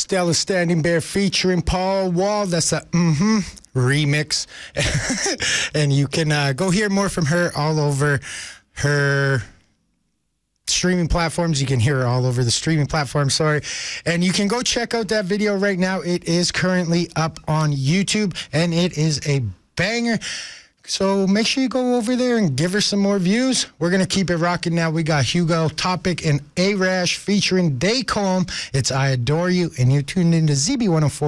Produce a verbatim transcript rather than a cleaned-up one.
Stella Standing Bear featuring Paul Wall. That's a mm-hmm remix. And you can uh, go hear more from her all over her streaming platforms. You can hear her all over the streaming platform, sorry. And you can go check out that video right now. It is currently up on YouTube, and it is a banger. So make sure you go over there and give her some more views. We're going to keep it rocking now. We got Hugo Topic and A-Rash featuring Daycom. It's I Adore You, and you're tuned into Z B one oh four.